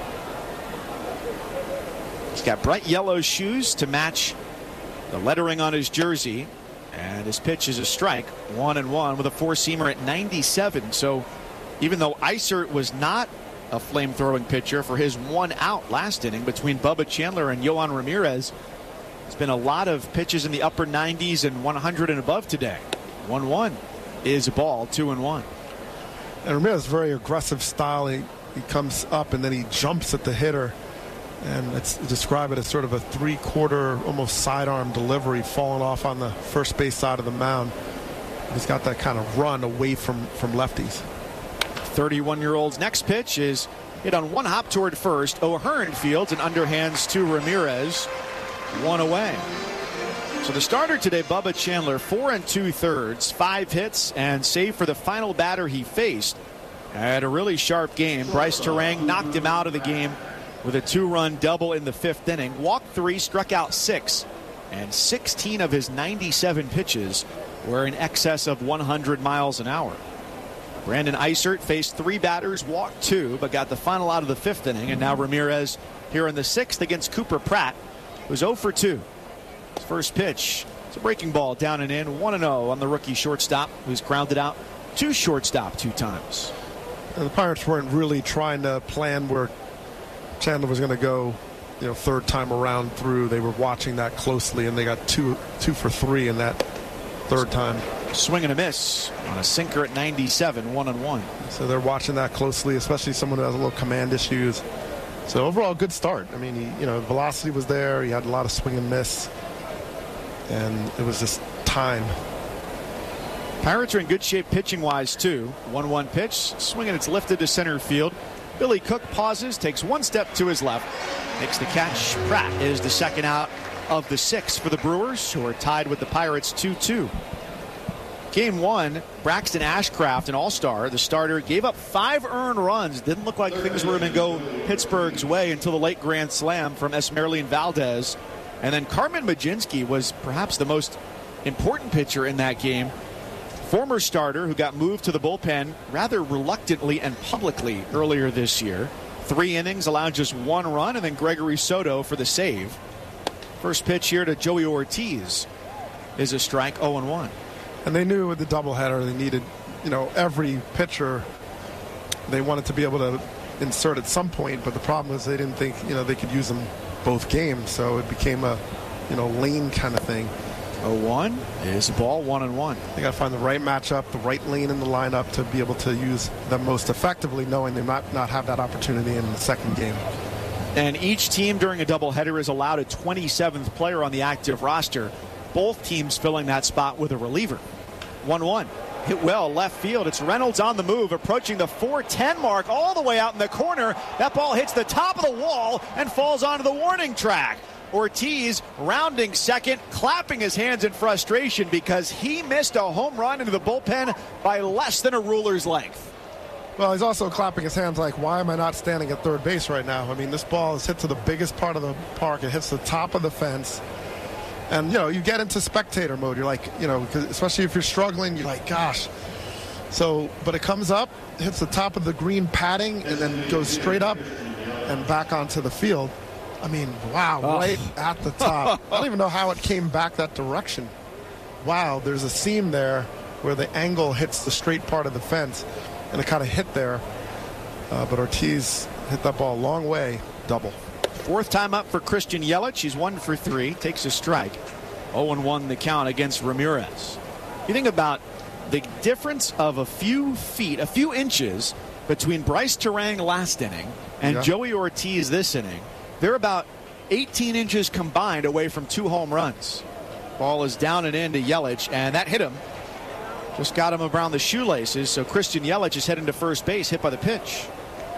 He's got bright yellow shoes to match the lettering on his jersey. And his pitch is a strike, one and one with a four-seamer at ninety-seven. So even though Eisert was not a flame-throwing pitcher for his one out last inning between Bubba Chandler and Yohan Ramirez, there's been a lot of pitches in the upper nineties and one hundred and above today. one one is a ball, two and one. And Ramirez, very aggressive style. He he comes up and then he jumps at the hitter. And let's describe it as sort of a three-quarter, almost sidearm delivery falling off on the first base side of the mound. He's got that kind of run away from, from lefties. thirty-one-year-old's next pitch is hit on one hop toward first. O'Hearn fields and underhands to Ramirez. One away. So the starter today, Bubba Chandler, four and two-thirds, five hits, and save for the final batter he faced. Had a really sharp game. Bryce Terang knocked him out of the game with a two-run double in the fifth inning. Walked three, struck out six, and sixteen of his ninety-seven pitches were in excess of one hundred miles an hour. Brandon Eisert faced three batters, walked two, but got the final out of the fifth inning. And now Ramirez here in the sixth against Cooper Pratt, who's oh for two. His first pitch, it's a breaking ball down and in, one and oh on the rookie shortstop, who's grounded out to shortstop two times. And the Pirates weren't really trying to plan where Chandler was going to go, you know, third time around through. They were watching that closely, and they got two two for three in that third time. Swing and a miss on a sinker at ninety-seven, one and one. So they're watching that closely, especially someone who has a little command issues. So overall, good start. I mean, he, you know, velocity was there. He had a lot of swing and miss, and it was just time. Pirates are in good shape pitching-wise too. one one pitch, swing and it's lifted to center field. Billy Cook pauses, takes one step to his left, makes the catch. Pratt is the second out of the six for the Brewers, who are tied with the Pirates two two. Game one, Braxton Ashcraft, an all-star, the starter, gave up five earned runs. Didn't look like things were going to go Pittsburgh's way until the late grand slam from Esmeralyn Valdez. And then Carmen Majinski was perhaps the most important pitcher in that game. Former starter who got moved to the bullpen rather reluctantly and publicly earlier this year. Three innings, allowed just one run, and then Gregory Soto for the save. First pitch here to Joey Ortiz is a strike, oh and one. And they knew with the doubleheader they needed, you know, every pitcher they wanted to be able to insert at some point, but the problem is they didn't think, you know, they could use them both games, so it became a, you know, lane kind of thing. oh one is ball, one and one. They got to find the right matchup, the right lane in the lineup to be able to use them most effectively, knowing they might not have that opportunity in the second game. And each team during a doubleheader is allowed a twenty-seventh player on the active roster. Both teams filling that spot with a reliever. one one. Hit well left field. It's Reynolds on the move, approaching the four ten mark, all the way out in the corner. That ball hits the top of the wall and falls onto the warning track. Ortiz rounding second, clapping his hands in frustration because he missed a home run into the bullpen by less than a ruler's length. Well, he's also clapping his hands like, why am I not standing at third base right now? I mean, this ball is hit to the biggest part of the park. It hits the top of the fence. And, you know, you get into spectator mode. You're like, you know, especially if you're struggling, you're like, gosh. So, but it comes up, hits the top of the green padding, and then goes straight up and back onto the field. I mean, wow, oh. right at the top. I don't even know how it came back that direction. Wow, there's a seam there where the angle hits the straight part of the fence, and it kind of hit there. Uh, but Ortiz hit that ball a long way, double. Fourth time up for Christian Yelich. He's one for three, takes a strike. oh and one the count against Ramirez. You think about the difference of a few feet, a few inches between Bryce Terang last inning and yeah. Joey Ortiz this inning. They're about eighteen inches combined away from two home runs. Ball is down and in to Yelich, and that hit him. Just got him around the shoelaces, so Christian Yelich is heading to first base, hit by the pitch.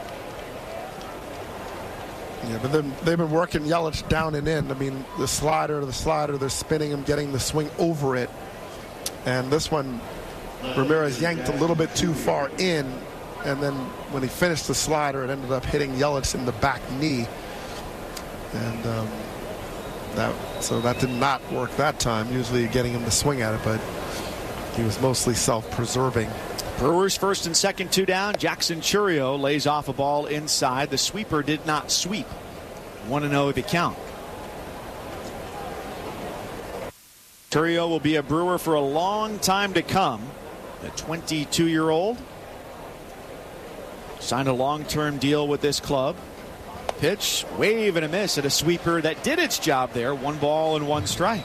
Yeah, but then they've been working Yelich down and in. I mean, the slider, the slider, they're spinning him, getting the swing over it. And this one, Ramirez yanked a little bit too far in, and then when he finished the slider, it ended up hitting Yelich in the back knee. And um, that so that did not work that time, usually getting him to swing at it, but he was mostly self-preserving. Brewers first and second, two down. Jackson Chourio lays off a ball inside. The sweeper did not sweep. one and oh the count. Chourio will be a Brewer for a long time to come. The twenty-two-year-old signed a long-term deal with this club. Pitch, wave and a miss at a sweeper that did its job there. One ball and one strike.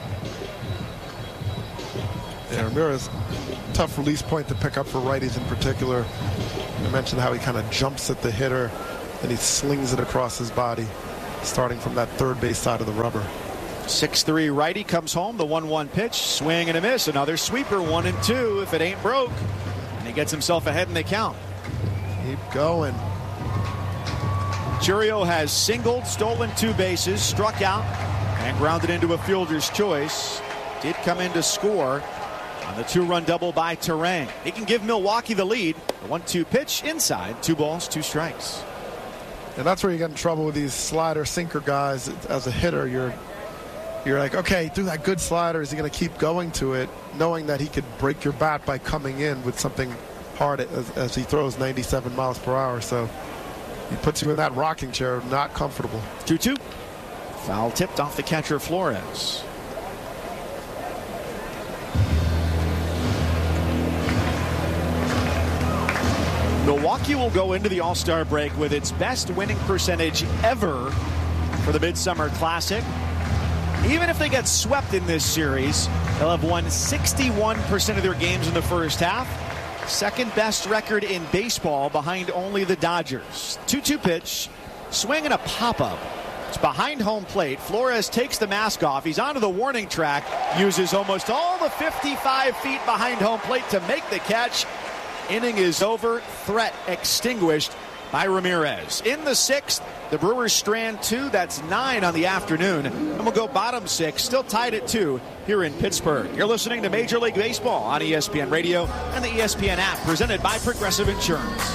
Yeah, Ramirez, tough release point to pick up for righties in particular. I mentioned how he kind of jumps at the hitter and he slings it across his body, starting from that third base side of the rubber. six three righty comes home, the one one pitch, swing and a miss. Another sweeper, one and two if it ain't broke. And he gets himself ahead in the count. Keep going. Chourio has singled, stolen two bases, struck out, and grounded into a fielder's choice. Did come in to score on the two-run double by Terang. He can give Milwaukee the lead. The one two pitch inside, two balls, two strikes. And that's where you get in trouble with these slider sinker guys. As a hitter, you're you're like, okay, threw that good slider. Is he going to keep going to it, knowing that he could break your bat by coming in with something hard as, as he throws ninety-seven miles per hour. So he puts you in that rocking chair, not comfortable. two two. Foul tipped off the catcher Flores. Milwaukee will go into the All-Star break with its best winning percentage ever for the Midsummer Classic. Even if they get swept in this series, they'll have won sixty-one percent of their games in the first half. Second best record in baseball behind only the Dodgers. two two pitch, swing and a pop-up. It's behind home plate. Flores takes the mask off. He's onto the warning track, uses almost all the fifty-five feet behind home plate to make the catch. Inning is over. Threat extinguished by Ramirez. In the sixth, the Brewers strand two. That's nine on the afternoon. And we'll go bottom six, still tied at two here in Pittsburgh. You're listening to Major League Baseball on E S P N Radio and the E S P N app, presented by Progressive Insurance.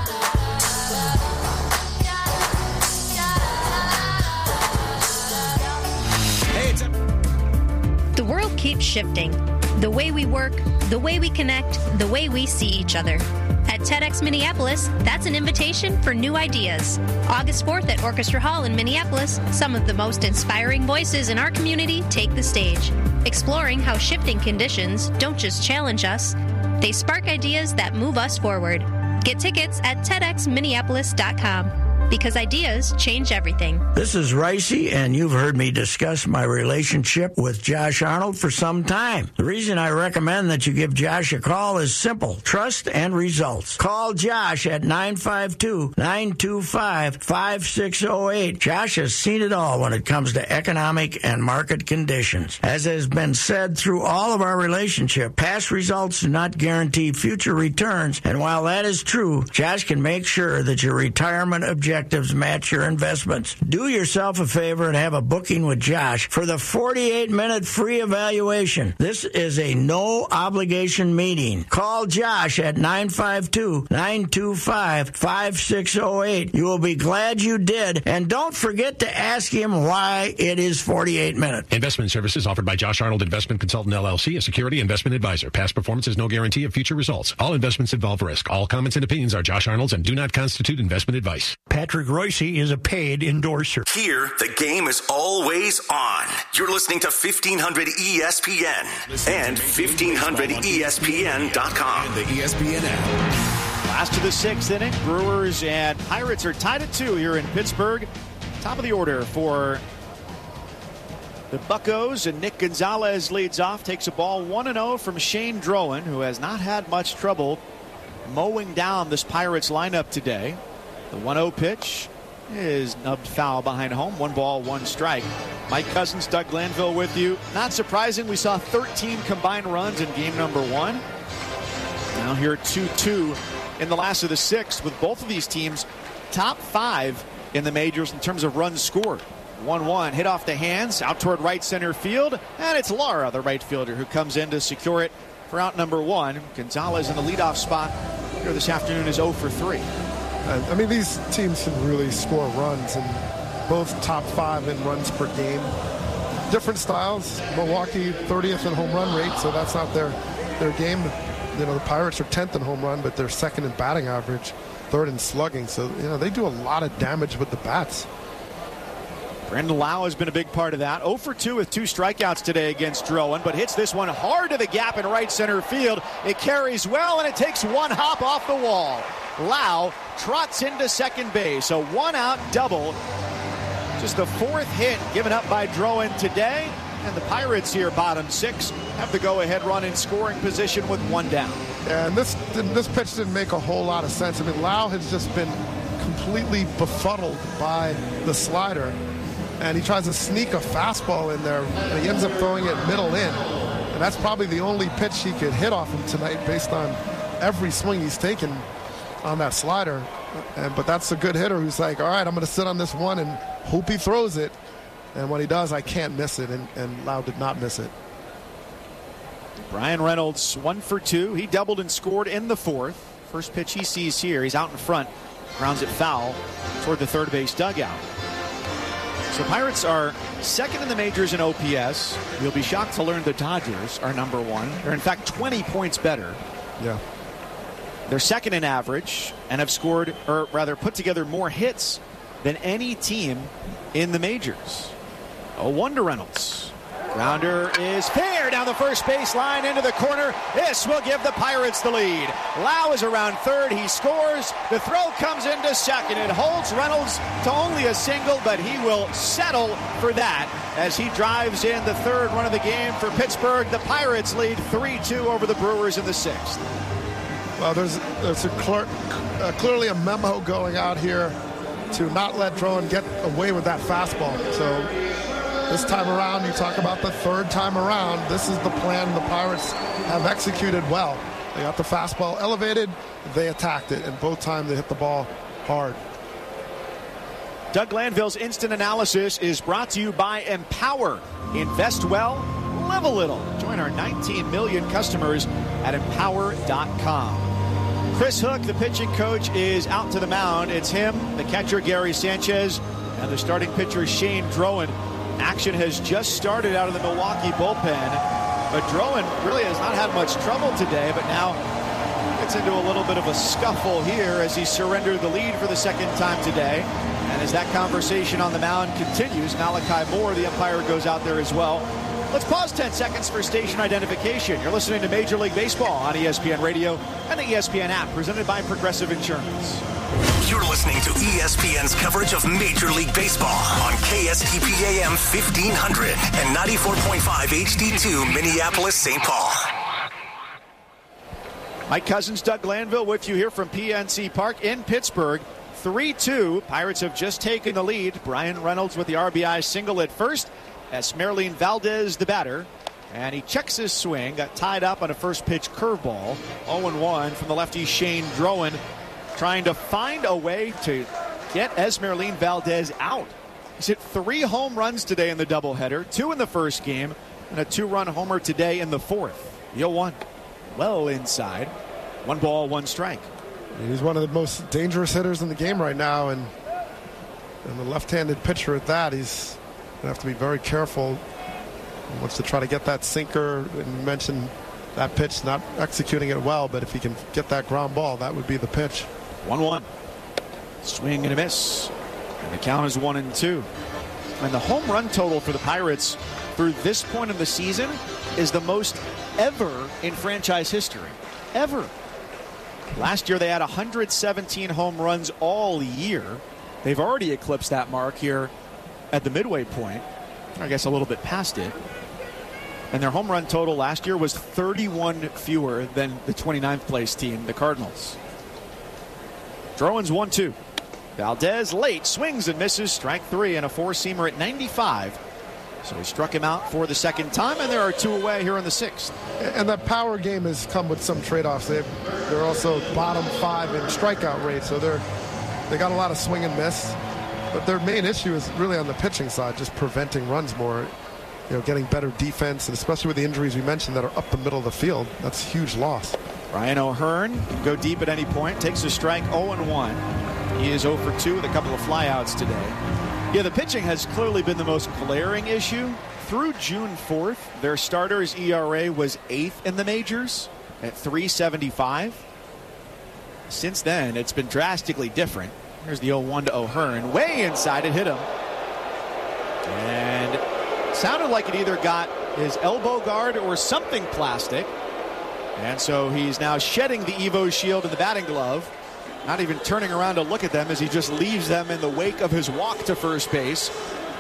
The world keeps shifting. The way we work, the way we connect, the way we see each other. At TEDx Minneapolis, that's an invitation for new ideas. August fourth at Orchestra Hall in Minneapolis, some of the most inspiring voices in our community take the stage, exploring how shifting conditions don't just challenge us, they spark ideas that move us forward. Get tickets at TEDx Minneapolis dot com. Because ideas change everything. This is Ricey, and you've heard me discuss my relationship with Josh Arnold for some time. The reason I recommend that you give Josh a call is simple: trust and results. Call Josh at nine five two, nine two five, five six zero eight. Josh has seen it all when it comes to economic and market conditions. As has been said through all of our relationship, past results do not guarantee future returns, and while that is true, Josh can make sure that your retirement objectives match your investments. Do yourself a favor and have a booking with Josh for the forty-eight minute free evaluation. This is a no obligation meeting. Call Josh at nine five two, nine two five, five six zero eight. You will be glad you did, and don't forget to ask him why it is forty-eight minutes. Investment services offered by Josh Arnold Investment Consultant L L C, a security investment advisor. Past performance is no guarantee of future results. All investments involve risk. All comments and opinions are Josh Arnold's and do not constitute investment advice. Patrick Royce is a paid endorser. Here, the game is always on. You're listening to fifteen hundred E S P N and fifteen hundred E S P N dot com. And the E S P N app. Last of the sixth inning, Brewers and Pirates are tied at two here in Pittsburgh. Top of the order for the Buccos, and Nick Gonzalez leads off, takes a ball one and oh from Shane Drowan, who has not had much trouble mowing down this Pirates lineup today. The one oh pitch is nubbed foul behind home. One ball, one strike. Mike Cousins, Doug Glanville with you. Not surprising, we saw thirteen combined runs in game number one. Now here two two in the last of the sixth, with both of these teams top five in the majors in terms of runs scored. one one hit off the hands out toward right center field, and it's Lara, the right fielder, who comes in to secure it for out number one. Gonzalez in the leadoff spot here this afternoon is oh for three. I mean, these teams can really score runs, and both top five in runs per game. Different styles. Milwaukee thirtieth in home run rate, so that's not their their game. You know, the Pirates are tenth in home run, but they're second in batting average, third in slugging. So, you know, they do a lot of damage with the bats. Brendan Lau has been a big part of that. oh for two with two strikeouts today against Drowan, but hits this one hard to the gap in right center field. It carries well, and it takes one hop off the wall. Lau trots into second base. A one-out double. Just the fourth hit given up by Drowan today. and the Pirates here, bottom six, have the go-ahead run in scoring position with one down. Yeah, and this this pitch didn't make a whole lot of sense. I mean, Lau has just been completely befuddled by the slider, and he tries to sneak a fastball in there, and he ends up throwing it middle in. And that's probably the only pitch he could hit off him tonight based on every swing he's taken on that slider. And, but that's a good hitter who's like, all right, I'm going to sit on this one and hope he throws it. And when he does, I can't miss it, and, and Lau did not miss it. Bryan Reynolds, one for two. He doubled and scored in the fourth. First pitch he sees here. He's out in front. Grounds it foul toward the third base dugout. So Pirates are second in the majors in O P S. You'll be shocked to learn the Dodgers are number one. They're in fact twenty points better. Yeah. They're second in average and have scored, or rather put together more hits than any team in the majors. oh one to Reynolds. Grounder is fair down the first base line into the corner. This will give the Pirates the lead. Lau is around third. He scores. The throw comes into second. It holds Reynolds to only a single, but he will settle for that as he drives in the third run of the game for Pittsburgh. The Pirates lead three two over the Brewers in the sixth. Well, there's, there's a clear, uh, clearly a memo going out here to not let Drowan get away with that fastball. So this time around, you talk about the third time around, this is the plan the Pirates have executed well. They got the fastball elevated, they attacked it, and both times they hit the ball hard. Doug Glanville's Instant Analysis is brought to you by Empower. Invest well, live a little. Join our nineteen million customers at empower dot com. Chris Hook, the pitching coach, is out to the mound. It's him, the catcher Gary Sanchez, and the starting pitcher Shane Drowan. Action has just started out of the Milwaukee bullpen, but Drowan really has not had much trouble today, but now gets into a little bit of a scuffle here as he surrendered the lead for the second time today. And as that conversation on the mound continues, Malachi Moore, the umpire, goes out there as well. Let's pause ten seconds for station identification. You're listening to Major League Baseball on E S P N Radio and the E S P N app, presented by Progressive Insurance. You're listening to E S P N's coverage of Major League Baseball on K S T P A M fifteen hundred and ninety-four point five H D two Minneapolis, Saint Paul. Mike Cousins, Doug Glanville with you here from P N C Park in Pittsburgh. three two. Pirates have just taken the lead. Bryan Reynolds with the R B I single at first. Esmeralyn Valdez, the batter. And he checks his swing. Got tied up on a first pitch curveball. oh one from the lefty Shane Drowan, trying to find a way to get Esmeralyn Valdez out. He's hit three home runs today in the doubleheader, two in the first game, and a two-run homer today in the fourth. The oh one, well inside. One ball, one strike. He's one of the most dangerous hitters in the game right now, and, and the left-handed pitcher at that. He's going to have to be very careful. He wants to try to get that sinker, and you mentioned that pitch, not executing it well, but if he can get that ground ball, that would be the pitch. one one. Swing and a miss. And the count is one and two. And the home run total for the Pirates through this point of the season is the most ever in franchise history. Ever. Last year they had one hundred seventeen home runs all year. They've already eclipsed that mark here at the midway point. I guess a little bit past it. And their home run total last year was thirty-one fewer than the twenty-ninth place team, the Cardinals. Drowan's one two. Valdez late, swings and misses, strike three, and a four-seamer at ninety-five. So he struck him out for the second time, and there are two away here in the sixth. And that power game has come with some trade-offs. They've, they're also bottom five in strikeout rate, so they're they got a lot of swing and miss. But their main issue is really on the pitching side, just preventing runs more. You know, getting better defense, and especially with the injuries we mentioned that are up the middle of the field, that's a huge loss. Ryan O'Hearn can go deep at any point, takes a strike, oh one. He is oh for two with a couple of flyouts today. Yeah, the pitching has clearly been the most glaring issue. Through June fourth, their starter's E R A was eighth in the majors at three seventy-five. Since then, it's been drastically different. Here's the oh one to O'Hearn. Way inside, it hit him. And it sounded like it either got his elbow guard or something plastic. And so he's now shedding the Evo shield and the batting glove. Not even turning around to look at them as he just leaves them in the wake of his walk to first base.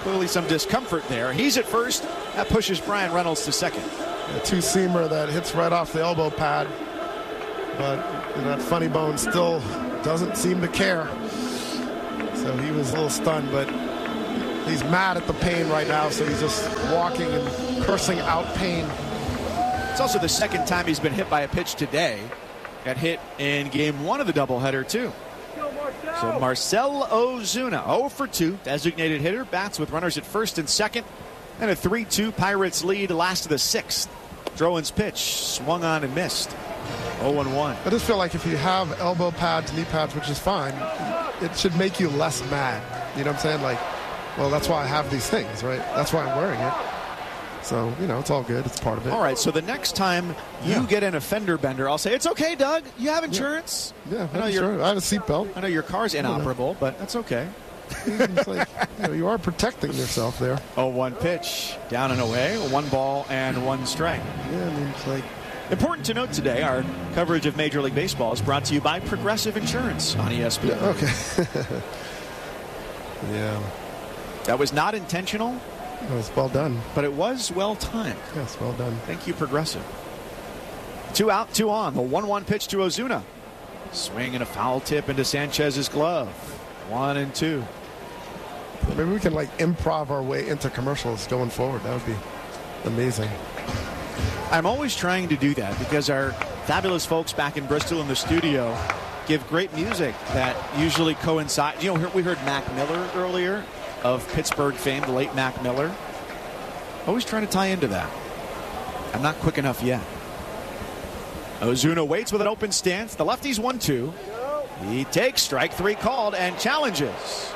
Clearly some discomfort there. He's at first. That pushes Brian Reynolds to second. A two-seamer that hits right off the elbow pad. But you know, that funny bone still doesn't seem to care. So he was a little stunned, but he's mad at the pain right now, so he's just walking and cursing out pain. It's also the second time he's been hit by a pitch today. Got hit in game one of the doubleheader, too. So Marcell Ozuna, oh for two, designated hitter, bats with runners at first and second, and a three two Pirates lead last of the sixth. Drowan's pitch swung on and missed. oh and one. I just feel like if you have elbow pads, knee pads, which is fine, it should make you less mad. You know what I'm saying? Like, well, that's why I have these things, right? That's why I'm wearing it. So, you know, it's all good. It's part of it. All right, so the next time you Yeah. get in a fender bender, I'll say, it's okay, Doug. You have insurance. Yeah, I know I'm you're- sure. I have a seatbelt. I know your car's inoperable, but that's okay. It's like, you know, you are protecting yourself there. oh one pitch, down and away, one ball and one strike. Yeah, I mean, it's like... Important to note today, our coverage of Major League Baseball is brought to you by Progressive Insurance on E S P N. Yeah, okay. Yeah. That was not intentional. It was well done. But it was well timed. Yes, well done. Thank you, Progressive. Two out, two on. The one one pitch to Ozuna. Swing and a foul tip into Sanchez's glove. One and two. Maybe we can, like, improv our way into commercials going forward. That would be amazing. I'm always trying to do that because our fabulous folks back in Bristol in the studio give great music that usually coincides. You know, we heard Mac Miller earlier of Pittsburgh fame, the late Mac Miller. Always trying to tie into that. I'm not quick enough yet. Ozuna waits with an open stance. The lefty's one two. He takes strike three called and challenges.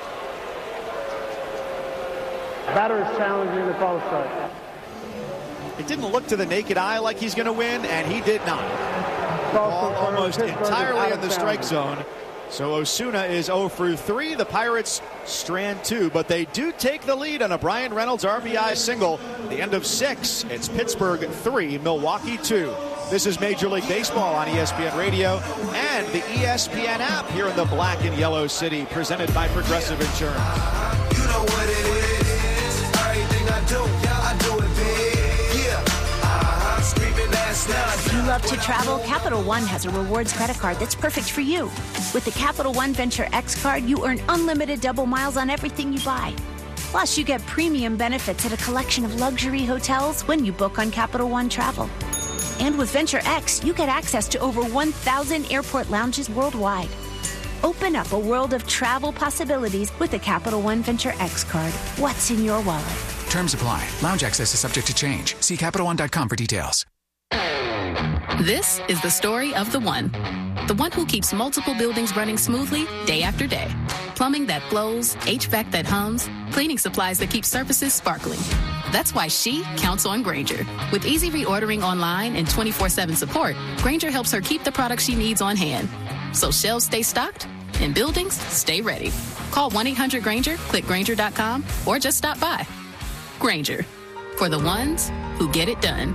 Batter is challenging the call strike. It didn't look to the naked eye like he's going to win, and he did not. Ball almost entirely in the strike zone. So Ozuna is oh for three. The Pirates strand two, but they do take the lead on a Brian Reynolds R B I single. The end of six. It's Pittsburgh three, Milwaukee two. This is Major League Baseball on E S P N Radio and the E S P N app here in the black and yellow city, presented by Progressive Insurance. You know what it is. Everything I do, I do it big. Yeah. Uh-huh. Screaming ass now. If you love to travel, Capital One has a rewards credit card that's perfect for you. With the Capital One Venture X card, you earn unlimited double miles on everything you buy. Plus, you get premium benefits at a collection of luxury hotels when you book on Capital One Travel. And with Venture X, you get access to over one thousand airport lounges worldwide. Open up a world of travel possibilities with the Capital One Venture X card. What's in your wallet? Terms apply. Lounge access is subject to change. See Capital One dot com for details. This is the story of the one. The one who keeps multiple buildings running smoothly day after day. Plumbing that flows, H V A C that hums, cleaning supplies that keep surfaces sparkling. That's why she counts on Grainger. With easy reordering online and twenty-four seven support, Grainger helps her keep the products she needs on hand. So shelves stay stocked and buildings stay ready. Call one eight hundred Grainger, click Grainger dot com, or just stop by. Grainger, for the ones who get it done.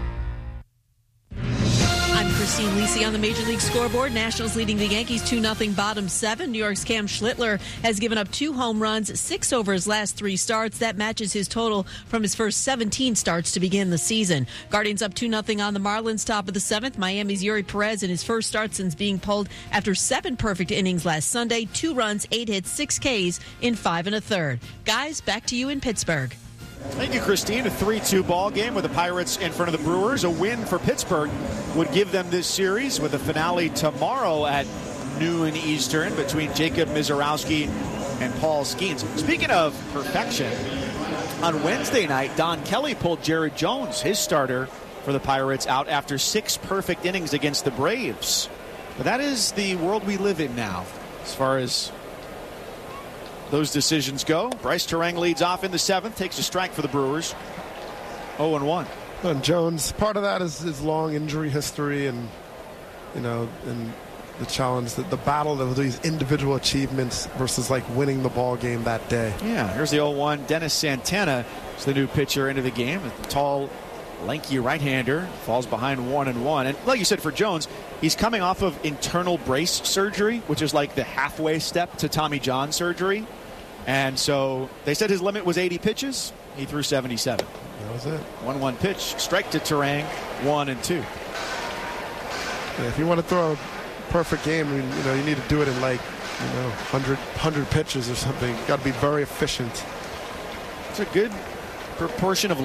I'm Christine Lisi on the Major League Scoreboard. Nationals leading the Yankees two nothing bottom seven. New York's Cam Schlittler has given up two home runs, six over his last three starts. That matches his total from his first seventeen starts to begin the season. Guardians up two nothing on the Marlins top of the seventh. Miami's Yuri Perez in his first start since being pulled after seven perfect innings last Sunday. Two runs, eight hits, six Ks in five and a third. Guys, back to you in Pittsburgh. Thank you, Christine. A three two ball game with the Pirates in front of the Brewers. A win for Pittsburgh would give them this series with a finale tomorrow at noon Eastern between Jacob Mizorowski and Paul Skeens. Speaking of perfection, on Wednesday night, Don Kelly pulled Jared Jones, his starter for the Pirates, out after six perfect innings against the Braves. But that is the world we live in now, as far as those decisions go. Bryce Terang leads off in the seventh, takes a strike for the Brewers. oh and one. And Jones, part of that is his long injury history and, you know, and the challenge, the, the battle of these individual achievements versus like winning the ball game that day. Yeah, here's the oh one. Dennis Santana is the new pitcher into the game. A tall, lanky right-hander, falls behind one and one. And like you said, for Jones, he's coming off of internal brace surgery, which is like the halfway step to Tommy John surgery. And so they said his limit was eighty pitches. He threw seventy-seven. That was it. one one pitch. Strike to Turang. One and two. Yeah, if you want to throw a perfect game, you know, you need to do it in like, you know, one hundred, one hundred pitches or something. You've got to be very efficient. It's a good proportion of